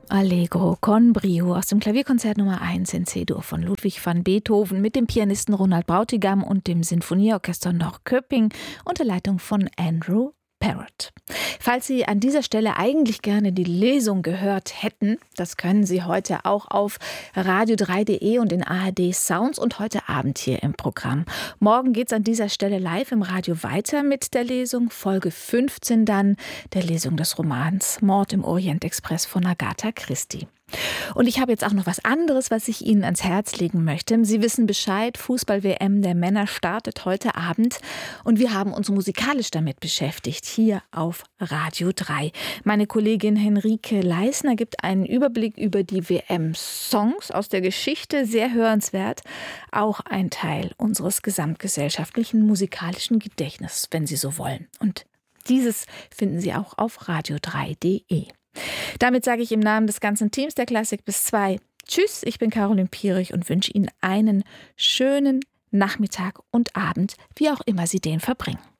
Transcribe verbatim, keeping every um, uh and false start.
Allegro con brio aus dem Klavierkonzert Nummer eins in C-Dur von Ludwig van Beethoven mit dem Pianisten Ronald Brautigam und dem Sinfonieorchester Norrköping unter Leitung von Andrew Parrott. Falls Sie an dieser Stelle eigentlich gerne die Lesung gehört hätten, das können Sie heute auch auf radio drei punkt de und in A R D Sounds und heute Abend hier im Programm. Morgen geht es an dieser Stelle live im Radio weiter mit der Lesung, Folge fünfzehn dann, der Lesung des Romans Mord im Orient Express von Agatha Christie. Und ich habe jetzt auch noch was anderes, was ich Ihnen ans Herz legen möchte. Sie wissen Bescheid, Fußball-W M der Männer startet heute Abend und wir haben uns musikalisch damit beschäftigt, hier auf Radio drei. Meine Kollegin Henrike Leisner gibt einen Überblick über die W M-Songs aus der Geschichte, sehr hörenswert. Auch ein Teil unseres gesamtgesellschaftlichen musikalischen Gedächtnisses, wenn Sie so wollen. Und dieses finden Sie auch auf radio drei punkt de. Damit sage ich im Namen des ganzen Teams der Klassik bis zwei Tschüss, ich bin Caroline Pierich und wünsche Ihnen einen schönen Nachmittag und Abend, wie auch immer Sie den verbringen.